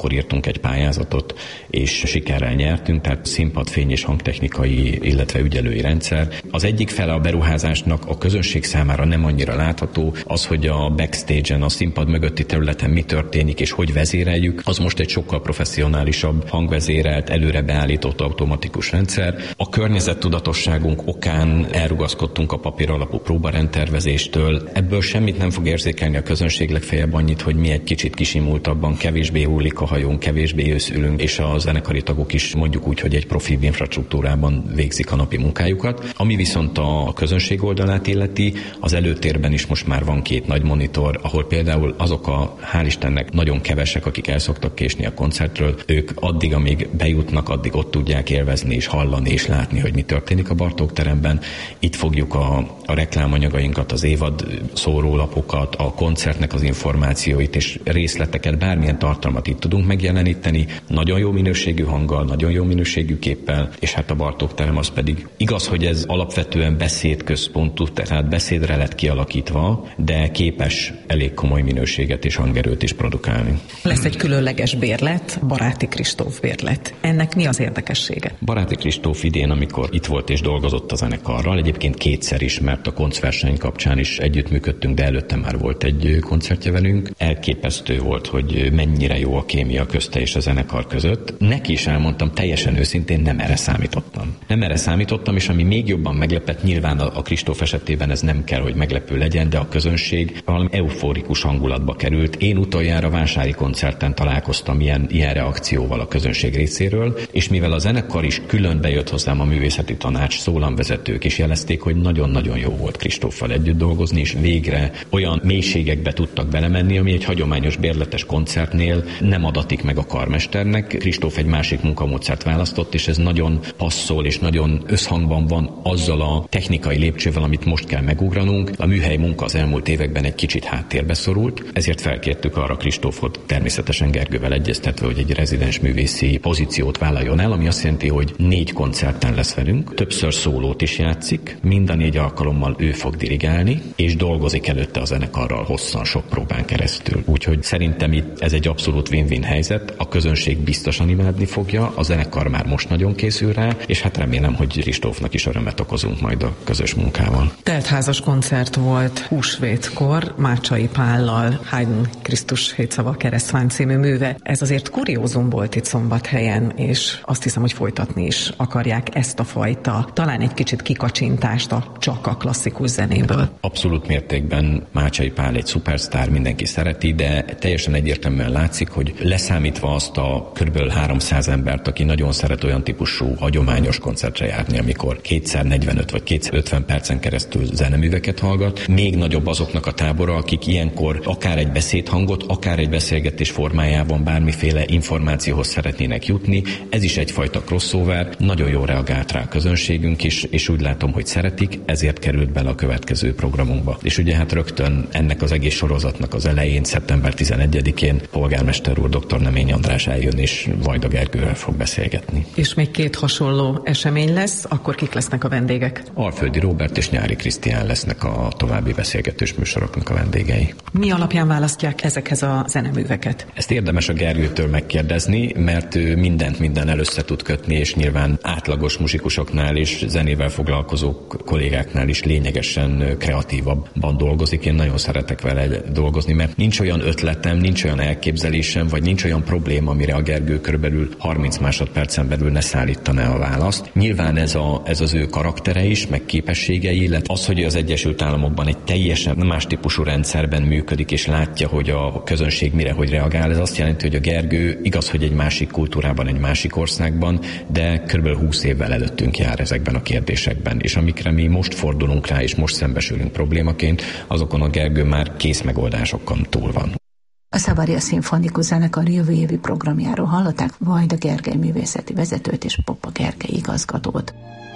akkor írtunk egy pályázatot, és sikerrel nyertünk, tehát színpad, fény és hangtechnikai, illetve ügyelői rendszer. Az egyik fele a beruházásnak a közönség számára nem annyira látható, az, hogy a backstage-en, a színpad mögötti területen mi történik és hogy vezéreljük, az most egy sokkal professzionálisabb, hangvezérelt, előre beállított automatikus rendszer. A környezettudatosságunk okán elrugaszkodtunk a papír alapú próbarendtervezéstől. Ebből semmit nem fog érzékelni a közönség, legfeljebb annyit, hogy mi egy kicsit kisimultabban, kevésbé hullik a hajón, kevésbé őszülünk, és a zenekari tagok is mondjuk úgy, hogy egy profi infrastruktúrában végzik a napi munkájukat. Ami viszont a közönség oldalát illeti, az előtérben is most már van 2 nagy monitor, ahol például azok a, hál' Istennek, nagyon kevesek, akik el szoktak késni a koncertről, ők addig, amíg bejutnak, addig ott tudják élvezni és hallani és látni, hogy mi történik a Bartók teremben. Itt fogjuk a reklámanyagainkat, az évad szórólapokat, a koncertnek az információit és részleteket, bármilyen tartalmat itt tudunk megjeleníteni, nagyon jó minőségű hanggal, nagyon jó minőségű képpel, és hát a Bartók terem az pedig igaz, hogy ez alapvetően beszédközpontú, tehát beszédre lett kialakítva, de képes elég komoly minőséget és hangerőt is produkálni. Lesz egy különleges bérlet, Baráti Kristóf bérlet. Ennek mi az érdekessége? Baráti Kristóf idén, amikor itt volt és dolgozott a zenekarral, egyébként 2-szer is, mert a koncertverseny kapcsán is együttműködtünk, de előtte már volt egy koncertje velünk. Elképesztő volt, hogy mennyire jó a kémia közte és a zenekar között. Neki is elmondtam, teljesen őszintén nem erre számítottam. Nem erre számítottam, és ami még jobban meglepett, nyilván a Kristóf esetében ez nem kell, hogy meglepő legyen, de a közönség valami euforikus hangulatba került. Én utoljára vásári koncerten találkoztam ilyen reakcióval a közönség részéről, és mivel a zenekar is külön bejött hozzám a művészeti tanács, szólamvezetők, és jelezték, hogy nagyon-nagyon jó volt Kristóffal együtt dolgozni, és végre olyan mélységekbe tudtak belemenni, ami egy hagyományos bérletes koncertnél nem adatik meg a karmesternek. Kristóf egy másik munkamódszert választott, és ez nagyon passzol, és nagyon összhangban van azzal a technikai lépcsővel, amit most kell megugranunk. A műhely munka az elmúlt években egy kicsit háttérbe szorult, ezért felkértük arra Kristófot, természetesen Gergővel egyeztetve, hogy egy rezidens művészi pozíciót vállaljon el, ami azt jelenti, hogy 4 koncerten lesz velünk, többször szólót is játszik, mind a 4 alkalommal ő fog dirigálni, és dolgozik előtte a zenekarral hosszan, sok próbán keresztül. Úgyhogy szerintem itt ez egy abszolút win-win helyzet, a közönség biztosan imádni fogja, a zenekar már most nagyon készül rá, és hát remélem, hogy Kristófnak is örömet okozunk majd a közös munkával. Teltházas koncert volt húsvétkor, Mácsai Pállal, Haydn Krisztus hétszava keresztvány című műve. Ez azért kuriózum volt itt Szombathelyen, és azt hiszem, hogy folytatni is akarják ezt a fajta, talán egy kicsit kikacsintást csak a klasszikus zenéből. Abszolút mértékben Mácsai Pál egy szupersztár, mindenki szereti, de teljesen egyértelműen látszik, hogy leszámítva azt a kb. 300 embert, aki nagyon szeret olyan típusú hagyományos koncertre járni, amikor 2x45 vagy 2x50 percen keresztül zeneműveket hallgat, még nagyobb azoknak a tábora, akik ilyenkor akár egy beszédhangot, akár egy beszélgetés formájában bármiféle információhoz szeretnének jutni. Ez is egyfajta crossover, nagyon jól reagált rá a közönségünk is, és úgy látom, hogy szeretik, ezért került bele a következő programunkba. És ugye hát rögtön ennek az egész sorozatnak az elején, szeptember 11-én polgármester úr dr. Nemény András eljön és Vajda Gergővel fog beszélgetni. És még 2 hasonló esemény lesz, akkor kik lesznek a vendégek? Alföldi Róbert és Nyári Krisztián lesznek a további beszélgetős műsoroknak a vendégei. Mi alapján választják ezekhez a zeneműveket? Ezt érdemes a Gergőtől megkérdezni, mert ő mindennel össze tud kötni, és nyilván átlagos muzsikusoknál és zenével foglalkozó kollégáknál is lényegesen kreatívabban dolgozik. Én nagyon szeretek vele dolgozni, mert nincs olyan ötletem, nincs olyan elképzelésem, vagy nincs olyan probléma, amire a Gergő körülbelül 30 másodpercen belül ne szállítaná a választ. Nyilván ez az ő karaktere is, meg képességei, illetve az, hogy az Egyesült Államokban egy teljesen más típusú rendszerben működik, és látja, hogy a közönség mire hogy reagál. Ez azt jelenti, hogy a Gergő igaz, hogy egy másik kultúrában, egy másik országban, de kb. 20 évvel előttünk jár ezekben a kérdésekben. És amikre mi most fordulunk rá, és most szembesülünk problémaként, azokon a Gergő már kész megoldásokon túl van. A Savaria Szimfonikus Zenekar jövő évi programjáról hallották Vajda Gergely művészeti vezetőt és Popa Gergely igazgatót.